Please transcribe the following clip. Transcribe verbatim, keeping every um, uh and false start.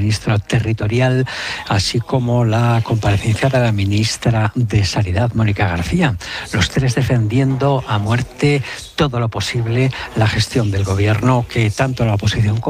ministro territorial, así como la comparecencia de la ministra de Sanidad, Mónica García. Los tres defendiendo a muerte todo lo posible la gestión del gobierno, que tanto la oposición como